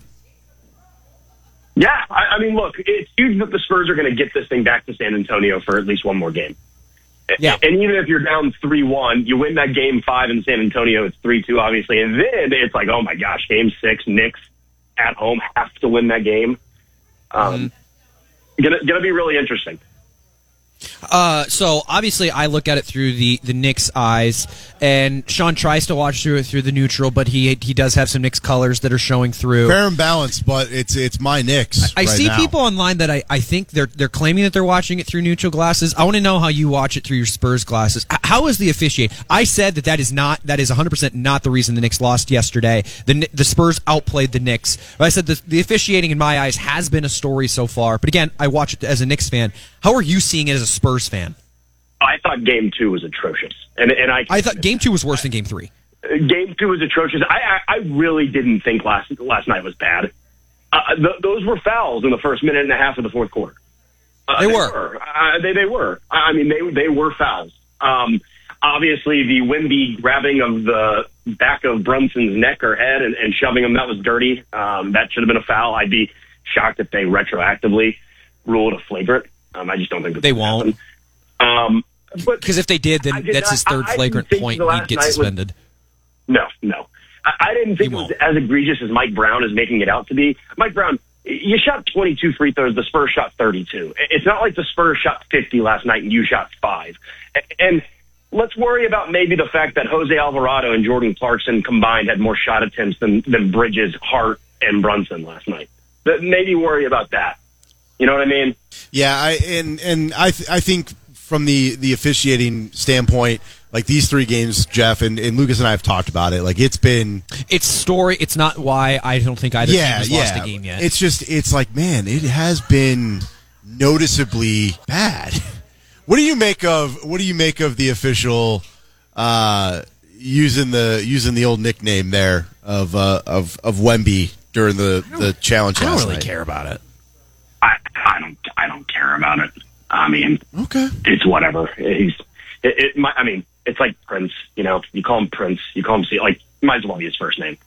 Yeah, I, I mean, look, it's huge that the Spurs are going to get this thing back to San Antonio for at least one more game. Yeah. And even if you're down three one, you win that game five in San Antonio, it's three two, obviously. And then it's like, oh, my gosh, game six, Knicks at home have to win that game. Um, mm-hmm. Gonna, gonna be really interesting. Uh, so obviously I look at it through the, the Knicks eyes, and Sean tries to watch through it through the neutral, but he he does have some Knicks colors that are showing through. Fair and balanced, but it's it's my Knicks. I, I right see now. people online that I, I think they're they're claiming that they're watching it through neutral glasses. I want to know how you watch it through your Spurs glasses. How is the officiating? I said that that is not that is one hundred percent not the reason the Knicks lost yesterday. The the Spurs outplayed the Knicks. But I said the the officiating in my eyes has been a story so far. But again, I watch it as a Knicks fan. How are you seeing it as a Spurs fan? I thought game two was atrocious. And and I I thought game two was worse than game three. Game two was atrocious. I I, I really didn't think last last night was bad. Uh, th- those were fouls in the first minute and a half of the fourth quarter. Uh, they, they were. were. Uh, they they were. I mean, they they were fouls. Um, obviously, the Wemby grabbing of the back of Brunson's neck or head and, and shoving him, that was dirty. Um, that should have been a foul. I'd be shocked if they retroactively ruled a flagrant. Um, I just don't think that they won't. Um, because if they did, then did that's not, his third I, flagrant I point. He'd get suspended. Was, no, no. I, I didn't think it was as egregious as Mike Brown is making it out to be. Mike Brown, you shot twenty-two free throws. The Spurs shot thirty-two. It's not like the Spurs shot fifty last night and you shot five. And let's worry about maybe the fact that Jose Alvarado and Jordan Clarkson combined had more shot attempts than, than Bridges, Hart, and Brunson last night. But maybe worry about that. You know what I mean? Yeah, I and and I th- I think from the, the officiating standpoint, like these three games, Jeff and, and Lucas and I have talked about it. Like it's been it's story. It's not why I don't think either yeah, team has yeah. lost a game yet. It's just it's like man, it has been noticeably bad. What do you make of what do you make of the official uh, using the using the old nickname there of uh, of of Wemby during the, the challenge? I don't last really night? care about it. I, I don't I don't care about it. I mean, okay, it's whatever. He's it, it might, I mean, it's like Prince. You know, you call him Prince, you call him C. Like, you might as well be his first name.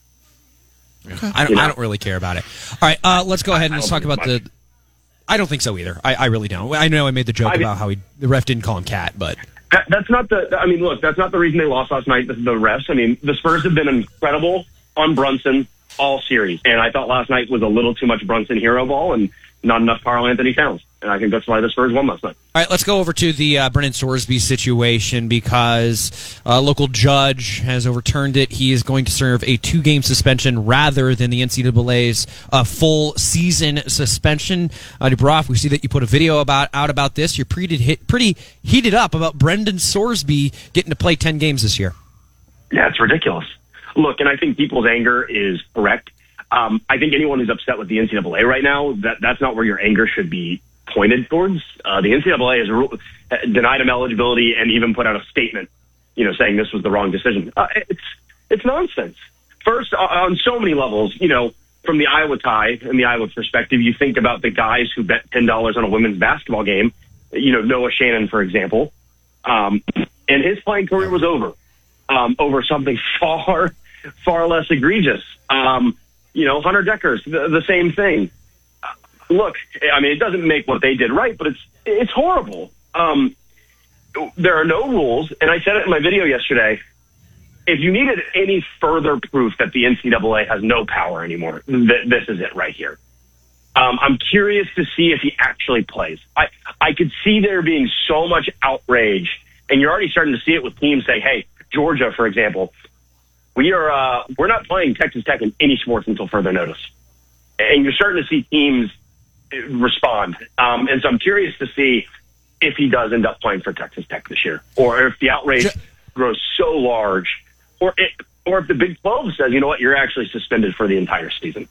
Okay. I don't. You know? I don't really care about it. All right, uh, let's go ahead and let's talk about the. I don't think so either. I, I really don't. I know I made the joke I mean, about how he the ref didn't call him Cat, but that, that's not the. I mean, look, that's not the reason they lost last night. The, the refs. I mean, the Spurs have been incredible on Brunson all series, and I thought last night was a little too much Brunson hero ball and not enough Karl Anthony Towns. And I think that's why the Spurs won last night. All right, let's go over to the uh, Brendan Sorsby situation because a local judge has overturned it. He is going to serve a two-game suspension rather than the N C double A's uh, full season suspension. Uh, Dubroff, we see that you put a video about out about this. You're pretty, hit, pretty heated up about Brendan Sorsby getting to play ten games this year. Yeah, it's ridiculous. Look, and I think people's anger is correct. Um, I think anyone who's upset with the N C double A right now, that that's not where your anger should be pointed towards. Uh, the N C double A has ru- denied him eligibility and even put out a statement, you know, saying this was the wrong decision. Uh, it's it's nonsense. First, uh, on so many levels, you know, from the Iowa tie and the Iowa perspective, you think about the guys who bet ten dollars on a women's basketball game. You know, Noah Shannon, for example, um, and his playing career was over um, over something far far less egregious. Um, You know, Hunter Deckers, the, the same thing. Uh, look, I mean, it doesn't make what they did right, but it's it's horrible. Um, there are no rules, and I said it in my video yesterday. If you needed any further proof that the N C double A has no power anymore, th- this is it right here. Um, I'm curious to see if he actually plays. I, I could see there being so much outrage, and you're already starting to see it with teams saying, hey, Georgia, for example, We are uh, we're not playing Texas Tech in any sports until further notice, and you're starting to see teams respond. Um, and so I'm curious to see if he does end up playing for Texas Tech this year, or if the outrage grows so large, or it, or if the Big twelve says, you know what, you're actually suspended for the entire season.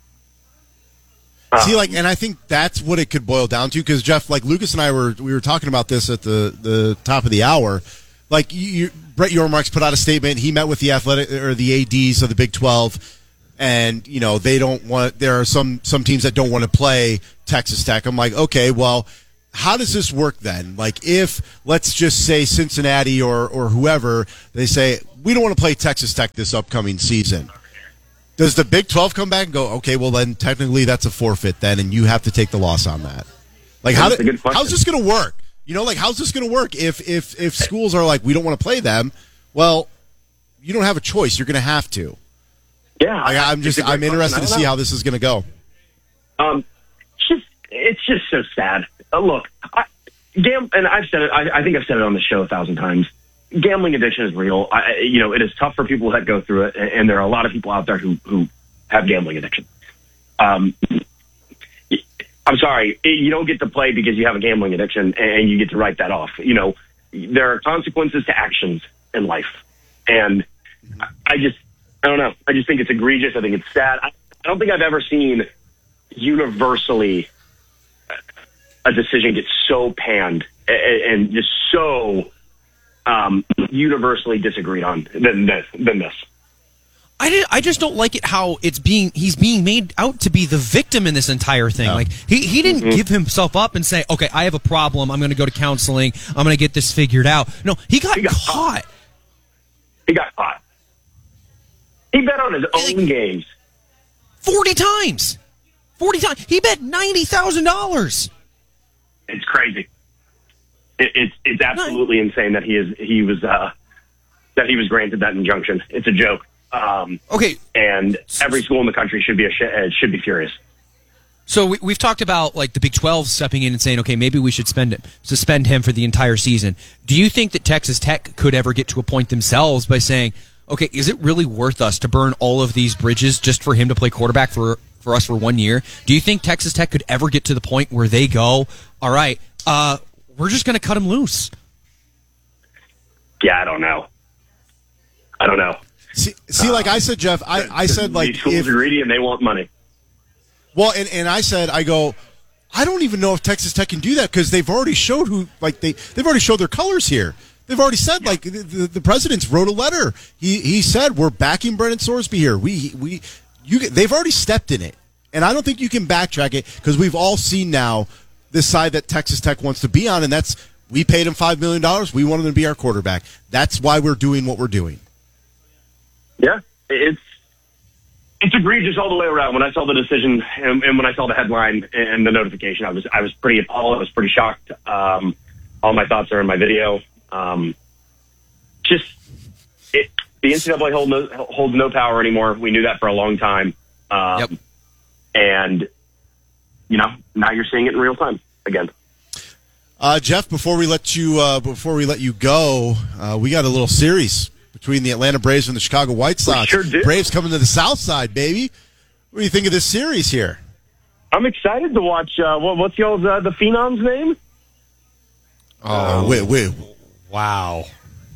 Uh, See, like, and I think that's what it could boil down to, because Jeff, like Lucas and I were we were talking about this at the, the top of the hour. Like, you, Brett Yormark's put out a statement. He met with the athletic or the A Ds of the Big twelve, and you know they don't want. There are some some teams that don't want to play Texas Tech. I'm like, okay, well, how does this work then? Like, if let's just say Cincinnati or or whoever, they say we don't want to play Texas Tech this upcoming season. Does the Big twelve come back and go, okay, well then technically that's a forfeit then, and you have to take the loss on that? Like, how do, how's this going to work? You know, like, how's this going to work if if if schools are like, we don't want to play them? Well, you don't have a choice. You're going to have to. Yeah, like, I'm just I'm interested to see how this is going to go. Um, it's just it's just so sad. Uh, look, I, gam- and I've said it. I, I think I've said it on the show a thousand times. Gambling addiction is real. I, you know, it is tough for people that go through it, and, and there are a lot of people out there who, who have gambling addiction. Um, I'm sorry, you don't get to play because you have a gambling addiction, and you get to write that off. You know, there are consequences to actions in life, and I just, I don't know. I just think it's egregious. I think it's sad. I, I don't think I've ever seen universally a decision get so panned and, and just so um, universally disagreed on than this. Than this. I, did, I just don't like it how it's being he's being made out to be the victim in this entire thing. No. Like he, he didn't Mm-hmm. give himself up and say, okay, I have a problem. I'm going to go to counseling. I'm going to get this figured out. No, he got, he got caught. caught. He got caught. He bet on his own like, games. forty times. forty times. He bet ninety thousand dollars. It's crazy. It, it's it's absolutely insane that he is he was uh, that he was granted that injunction. It's a joke. Um, okay, and every school in the country should be a sh- uh, should be furious. So we, we've talked about like the Big twelve stepping in and saying, okay, maybe we should spend him, suspend him for the entire season. Do you think that Texas Tech could ever get to a point themselves by saying, okay, is it really worth us to burn all of these bridges just for him to play quarterback for for us for one year? Do you think Texas Tech could ever get to the point where they go, all right, uh, we're just going to cut him loose? Yeah, I don't know. I don't know. See, see, like I said, Jeff, I, I said, like, these schools if, are greedy and they want money. Well, and, and I said, I go, I don't even know if Texas Tech can do that because they've already showed who, like, they, they've already showed their colors here. They've already said, like, the, the, the president's wrote a letter. He he said, we're backing Brennan Sorsby here. We, we, you, they've already stepped in it. And I don't think you can backtrack it because we've all seen now this side that Texas Tech wants to be on, and that's, we paid him five million dollars. We want him to be our quarterback. That's why we're doing what we're doing. Yeah, it's it's egregious all the way around. When I saw the decision and, and when I saw the headline and the notification, I was I was pretty appalled. I was pretty shocked. Um, all my thoughts are in my video. Um, just it, the N C double A hold no, holds no power anymore. We knew that for a long time. Um, yep. And you know, now you're seeing it in real time again. Uh, Jeff, before we let you uh, before we let you go, uh, we got a little series between the Atlanta Braves and the Chicago White Sox. We sure do. Braves coming to the South Side, baby. What do you think of this series here? I'm excited to watch. Uh, what, what's y'all's uh, the Phenom's name? Oh, wait, wait, wow,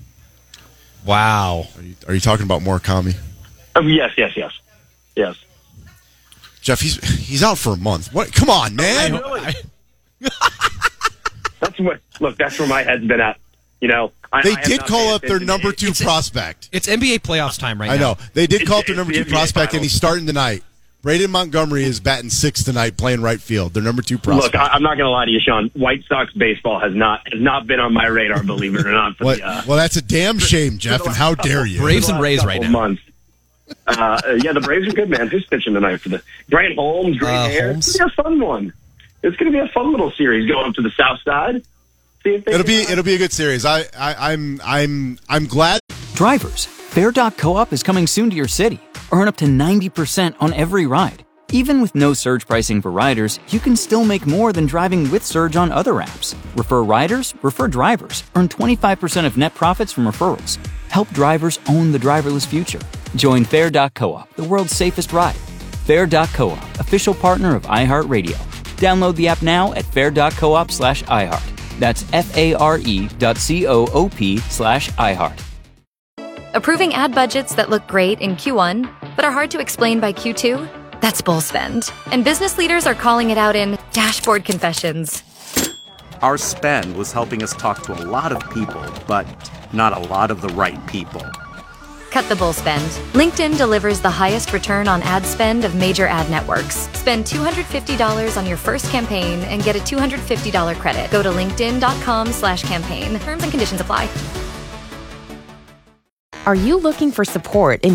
wow. Are you, are you talking about Murakami? Oh, yes, yes, yes, yes. Jeff, he's he's out for a month. What? Come on, man. I, that's what. Look, that's where my head's been at. You know, I, they I did call up their number two it's prospect. A, it's N B A playoffs time right I now. know. They did call it's, up their number the two prospect, and he's starting tonight. Braden Montgomery is batting sixth tonight, playing right field. Their number two prospect. Look, I, I'm not going to lie to you, Sean. White Sox baseball has not has not been on my radar, believe it or not. For what, the, uh, well, that's a damn shame, Jeff, and how dare you. Braves and Rays right now. Months. Uh, yeah, the Braves are good, man. Who's pitching tonight for the Grant Holmes? Great uh, hair. Holmes. It's going to be a fun one. It's going to be a fun little series going to the South Side. See if they it'll be can, it'll be a good series. I, I I'm I'm I'm glad. Drivers, Fair dot co-op is coming soon to your city. Earn up to ninety percent on every ride. Even with no surge pricing for riders, you can still make more than driving with Surge on other apps. Refer riders, refer drivers. Earn twenty-five percent of net profits from referrals. Help drivers own the driverless future. Join Fair dot co-op, the world's safest ride. Fair dot co-op, official partner of iHeartRadio. Download the app now at fair dot coop slash iHeart. That's F A R E dot C O O P slash iHeart. Approving ad budgets that look great in Q one, but are hard to explain by Q two? That's bull spend. And business leaders are calling it out in dashboard confessions. Our spend was helping us talk to a lot of people, but not a lot of the right people. Cut the bull spend. LinkedIn delivers the highest return on ad spend of major ad networks. Spend two hundred fifty dollars on your first campaign and get a two hundred fifty dollars credit. Go to linkedin.com slash campaign. Terms and conditions apply. Are you looking for support in